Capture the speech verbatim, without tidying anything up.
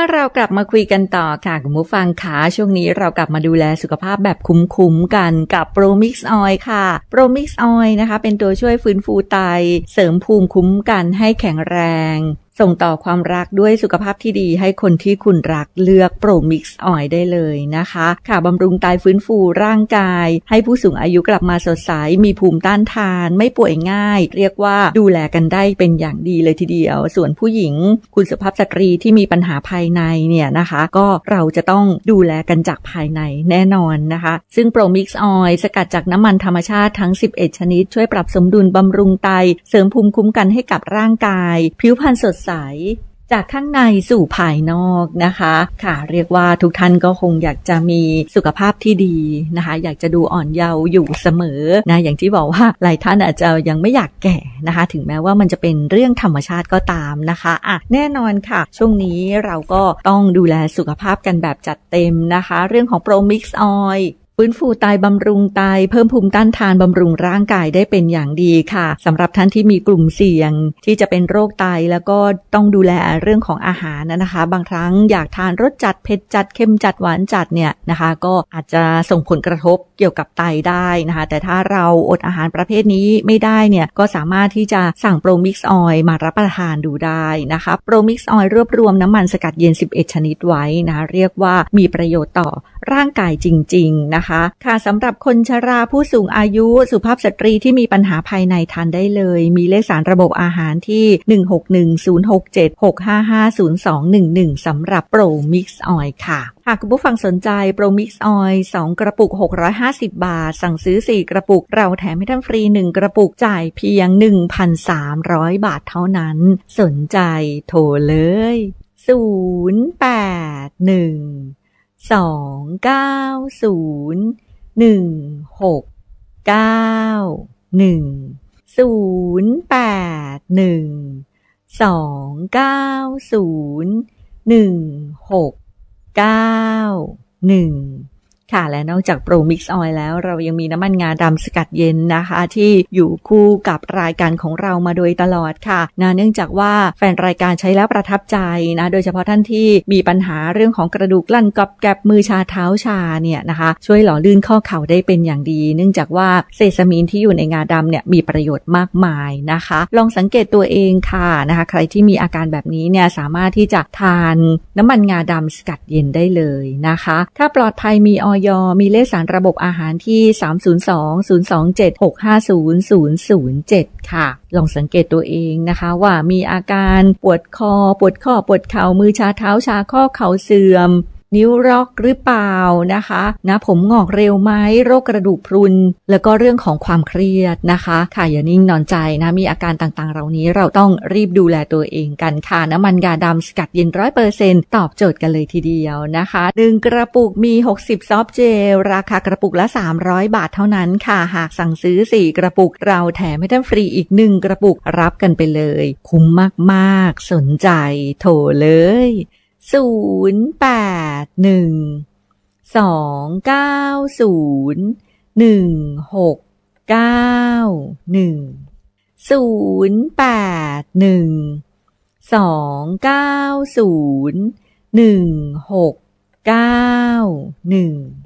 เรากลับมาคุยกันต่อค่ะคุณผู้ฟังค่ะช่วงนี้เรากลับมาดูแลสุขภาพแบบคุ้มๆกันกับ Promix Oil ค่ะ Promix Oil นะคะเป็นตัวช่วยฟื้นฟูไตเสริมภูมิคุ้มกันให้แข็งแรงส่งต่อความรักด้วยสุขภาพที่ดีให้คนที่คุณรักเลือก Promix Oil ได้เลยนะคะค่ะบำรุงไตฟื้นฟูร่างกายให้ผู้สูงอายุกลับมาสดใสมีภูมิต้านทานไม่ป่วยง่ายเรียกว่าดูแลกันได้เป็นอย่างดีเลยทีเดียวส่วนผู้หญิงคุณสุภาพสตรีที่มีปัญหาภายในเนี่ยนะคะก็เราจะต้องดูแลกันจากภายในแน่นอนนะคะซึ่ง Promix Oil สกัดจากน้ำมันธรรมชาติทั้งสิบเอ็ดชนิดช่วยปรับสมดุลบำรุงไตเสริมภูมิคุ้มกันให้กับร่างกายผิวพรรณสดใสจากข้างในสู่ภายนอกนะคะค่ะเรียกว่าทุกท่านก็คงอยากจะมีสุขภาพที่ดีนะคะอยากจะดูอ่อนเยาว์อยู่เสมอนะอย่างที่บอกว่าหลายท่านอาจจะยังไม่อยากแก่นะคะถึงแม้ว่ามันจะเป็นเรื่องธรรมชาติก็ตามนะคะอ่ะแน่นอนค่ะช่วงนี้เราก็ต้องดูแลสุขภาพกันแบบจัดเต็มนะคะเรื่องของ Promix Oilฟื้นฟูไตบำรุงไตเพิ่มภูมิต้านทานบำรุงร่างกายได้เป็นอย่างดีค่ะสำหรับท่านที่มีกลุ่มเสี่ยงที่จะเป็นโรคไตแล้วก็ต้องดูแลเรื่องของอาหารนะคะบางครั้งอยากทานรสจัดเผ็ดจัดเค็มจัดหวานจัดเนี่ยนะคะก็อาจจะส่งผลกระทบเกี่ยวกับไตได้นะคะแต่ถ้าเราอดอาหารประเภทนี้ไม่ได้เนี่ยก็สามารถที่จะสั่ง Promix Oil มารับประทานดูได้นะคะ Promix Oil รวบรวมน้ำมันสกัดเย็นสิบเอ็ดชนิดไว้นะคะเรียกว่ามีประโยชน์ต่อร่างกายจริงๆนะคะค่ะสำหรับคนชราผู้สูงอายุสุภาพสตรีที่มีปัญหาภายในทานได้เลยมีเลขสารระบบอาหารที่หนึ่ง หก หนึ่ง ศูนย์ หก เจ็ด หก ห้า ห้า ศูนย์ สอง หนึ่ง หนึ่งสำหรับ Promix Oil ค่ะหากคุณผู้ฟังสนใจ Promix Oil สองกระปุกหกร้อยห้าสิบบาทสั่งซื้อสี่กระปุกเราแถมให้ท่านฟรีหนึ่งกระปุกจ่ายเพียง หนึ่งพันสามร้อย บาทเท่านั้นสนใจโทรเลยศูนย์ แปด หนึ่ง สอง เก้า ศูนย์ หนึ่ง หก เก้า หนึ่ง ศูนย์ แปด หนึ่ง สอง เก้า ศูนย์ หนึ่ง หก เก้า หนึ่งค่ะและนอกจาก Promix Oil แล้วเรายังมีน้ำมันงาดำสกัดเย็นนะคะที่อยู่คู่กับรายการของเรามาโดยตลอดค่ะนะเนื่องจากว่าแฟนรายการใช้แล้วประทับใจนะโดยเฉพาะท่านที่มีปัญหาเรื่องของกระดูกลั่นกอบแกบมือชาเท้าชาเนี่ยนะคะช่วยหล่อลื่นข้อเข่าได้เป็นอย่างดีเนื่องจากว่าเซซามีนที่อยู่ในงาดำเนี่ยมีประโยชน์มากมายนะคะลองสังเกตตัวเองค่ะนะคะใครที่มีอาการแบบนี้เนี่ยสามารถที่จะทานน้ำมันงาดำสกัดเย็นได้เลยนะคะถ้าปลอดภัยมีออยมีเลขสารระบบอาหารที่สาม ศูนย์ สอง ศูนย์ สอง เจ็ด หก ห้า ศูนย์ ศูนย์ ศูนย์ เจ็ดค่ะลองสังเกตตัวเองนะคะว่ามีอาการปวดคอปวดข้อปวดเข่ามือชาเท้าชาข้อเข่าเสื่อมนิ้วร็อกหรือเปล่านะคะนะผมงอกเร็วไหมโรคกระดูกพรุนแล้วก็เรื่องของความเครียดนะคะค่ะอย่านิ่งนอนใจนะมีอาการต่างๆเหล่านี้เราต้องรีบดูแลตัวเองกันค่ะน้ำมันงาดำสกัดเย็น ร้อยเปอร์เซ็นต์ ตอบโจทย์กันเลยทีเดียวนะคะหนึ่งกระปุกมีหกสิบซอฟต์เจลราคากระปุกละสามร้อยบาทเท่านั้นค่ะหากสั่งซื้อสี่กระปุกเราแถมให้ท่านฟรีอีกหนึ่งกระปุกรับกันไปเลยคุ้มมากๆสนใจโทรเลยศูนย์ แปด หนึ่ง สอง เก้า ศูนย์ หนึ่ง หก เก้า หนึ่ง ศูนย์ แปด หนึ่ง สอง เก้า ศูนย์ หนึ่ง หก เก้า หนึ่ง